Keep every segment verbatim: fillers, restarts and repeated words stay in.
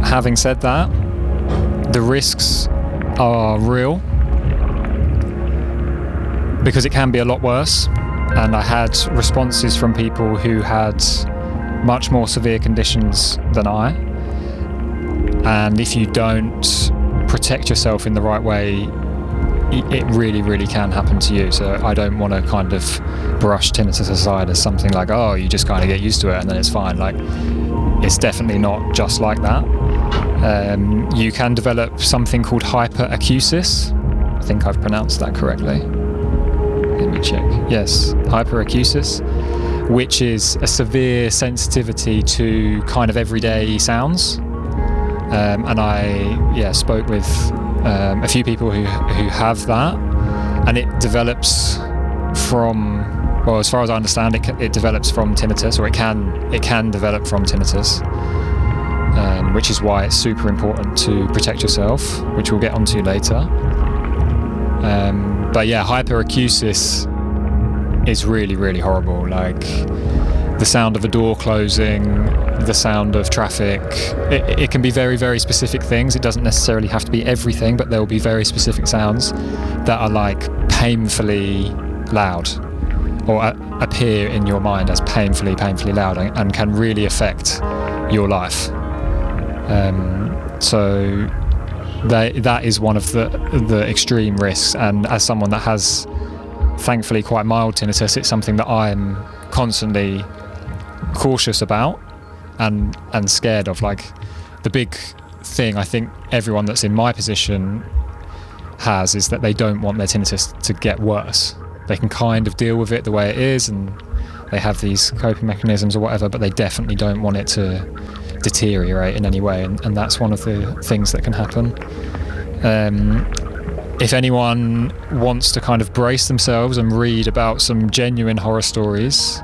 having said that, the risks are real because it can be a lot worse. And I had responses from people who had much more severe conditions than I. And if you don't protect yourself in the right way, it really, really can happen to you. So I don't want to kind of brush tinnitus aside as something like, oh, you just kind of get used to it and then it's fine. Like, it's definitely not just like that. Um, you can develop something called hyperacusis. I think I've pronounced that correctly. Let me check. Yes, hyperacusis, which is a severe sensitivity to kind of everyday sounds. Um, and I, yeah, spoke with um, a few people who who have that, and it develops from, well, as far as I understand, it it develops from tinnitus, or it can it can develop from tinnitus, um, which is why it's super important to protect yourself, which we'll get onto later. Um, but yeah, hyperacusis is really, really horrible. Like the sound of a door closing, the sound of traffic. It, it can be very, very specific things. It doesn't necessarily have to be everything, but there will be very specific sounds that are like painfully loud, or a- appear in your mind as painfully, painfully loud, and, and can really affect your life. Um, so they, that is one of the the extreme risks. And as someone that has, thankfully, quite mild tinnitus, it's something that I'm constantly cautious about and and scared of. Like, the big thing I think everyone that's in my position has is that they don't want their tinnitus to get worse. They can kind of deal with it the way it is and they have these coping mechanisms or whatever, but they definitely don't want it to deteriorate in any way, and, and that's one of the things that can happen. Um, if anyone wants to kind of brace themselves and read about some genuine horror stories,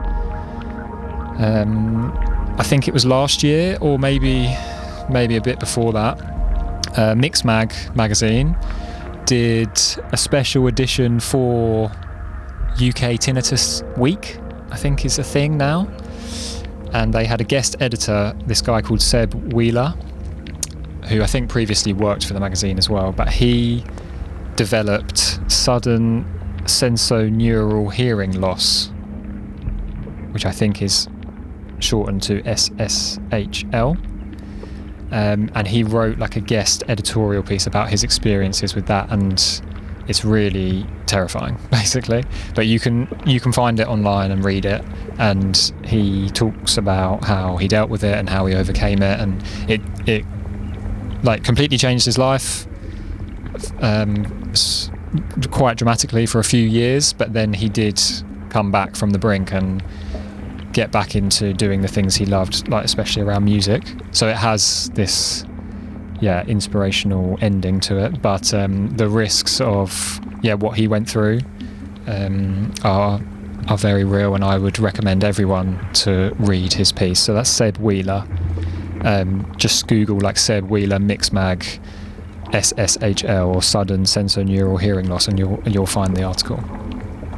um, I think it was last year, or maybe maybe a bit before that, uh, Mixmag magazine did a special edition for U K Tinnitus Week, I think is a thing now. And they had a guest editor, this guy called Seb Wheeler, who I think previously worked for the magazine as well, but he developed sudden sensorineural hearing loss, which I think is shortened to S S H L. Um, and he wrote like a guest editorial piece about his experiences with that, and it's really terrifying, basically. But you can you can find it online and read it, and he talks about how he dealt with it and how he overcame it, and it it like completely changed his life, um, quite dramatically for a few years. But then he did come back from the brink and get back into doing the things he loved, like especially around music. So it has this yeah inspirational ending to it, but um, the risks of yeah what he went through um, are are very real, and I would recommend everyone to read his piece. So that's Seb Wheeler. Um, just Google like Seb Wheeler Mixmag S S H L or sudden sensorineural hearing loss, and you'll you'll find the article.